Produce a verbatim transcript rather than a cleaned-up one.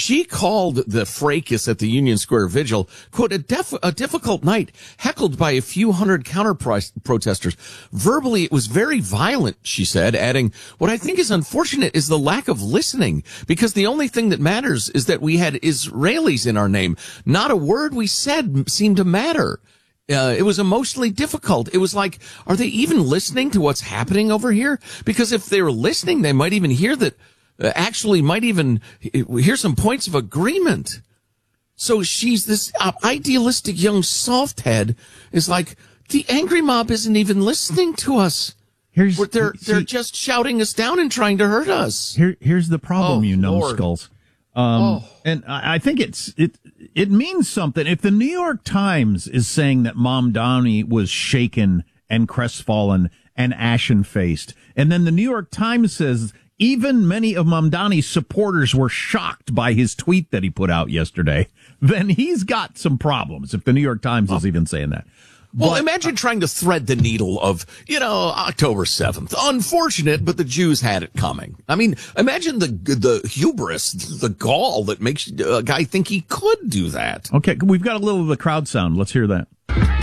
she called the fracas at the Union Square Vigil, quote, a, def- a difficult night, heckled by a few hundred counter-protesters. Verbally, it was very violent, she said, adding, what I think is unfortunate is the lack of listening, because the only thing that matters is that we had Israelis in our name. Not a word we said seemed to matter. Uh, it was emotionally difficult. It was like, are they even listening to what's happening over here? Because if they were listening, they might even hear that, uh, actually might even hear some points of agreement. So she's this uh, idealistic young soft head is like, the angry mob isn't even listening to us. Here's, they're, see, they're just shouting us down and trying to hurt us. Here, here's the problem, oh, you numbskulls. Um, oh. And I, I think it's, it, it means something. If the New York Times is saying that Mamdani was shaken and crestfallen and ashen-faced, and then the New York Times says even many of Mamdani's supporters were shocked by his tweet that he put out yesterday, then he's got some problems, if the New York Times oh. is even saying that. Well, but, imagine trying to thread the needle of, you know, October seventh. Unfortunate, but the Jews had it coming. I mean, imagine the the hubris, the gall that makes a guy think he could do that. Okay, we've got a little of the crowd sound. Let's hear that.